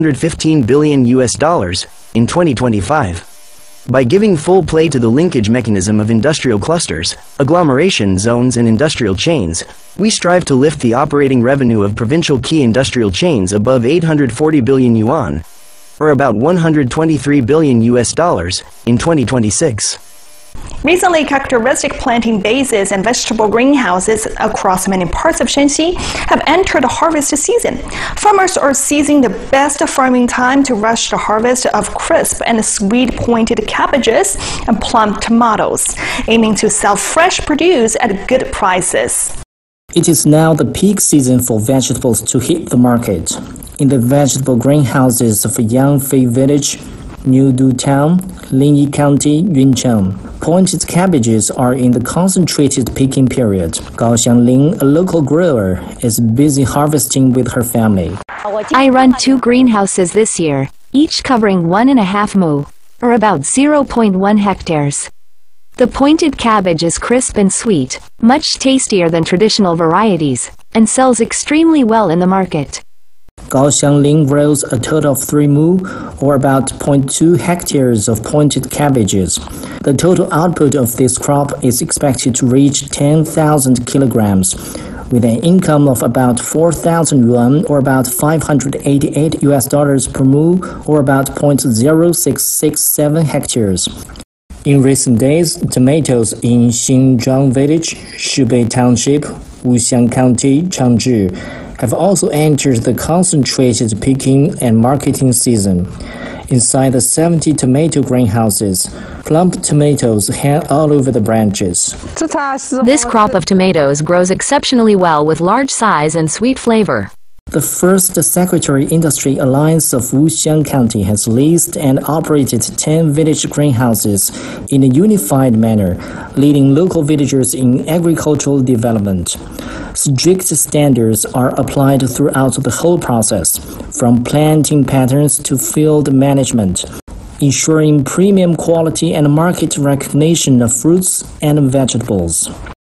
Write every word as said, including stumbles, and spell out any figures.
fifteen billion U S dollars in twenty twenty-five. By giving full play to the linkage mechanism of industrial clusters, agglomeration zones and industrial chains, we strive to lift the operating revenue of provincial key industrial chains above eight hundred forty billion yuan, or about one hundred twenty-three billion U S dollars, in twenty twenty-six. Recently, characteristic planting bases and vegetable greenhouses across many parts of Shanxi have entered the harvest season. Farmers are seizing the best farming time to rush the harvest of crisp and sweet pointed cabbages and plum tomatoes, aiming to sell fresh produce at good prices. It is now the peak season for vegetables to hit the market. In the vegetable greenhouses of Yangfei Village, Niudu Town, Linyi County, Yuncheng, pointed cabbages are in the concentrated picking period. Gao Xiangling, a local grower, is busy harvesting with her family. I run two greenhouses this year, each covering one and a half mu, or about zero point one hectares. The pointed cabbage is crisp and sweet, much tastier than traditional varieties, and sells extremely well in the market. Gao Xiangling grows a total of three mu, or about zero point two hectares of pointed cabbages. The total output of this crop is expected to reach ten thousand kilograms, with an income of about four thousand yuan, or about five hundred eighty-eight U S dollars per mu, or about zero point zero six six seven hectares. In recent days, tomatoes in Xinzhuang Village, Shibei Township, Wuxiang County, Changzhi, have also entered the concentrated picking and marketing season. Inside the seventy tomato greenhouses, plump tomatoes hang all over the branches. This crop of tomatoes grows exceptionally well with large size and sweet flavor. The First Secretary Industry Alliance of Wuxiang County has leased and operated ten village greenhouses in a unified manner, leading local villagers in agricultural development. Strict standards are applied throughout the whole process, from planting patterns to field management, ensuring premium quality and market recognition of fruits and vegetables.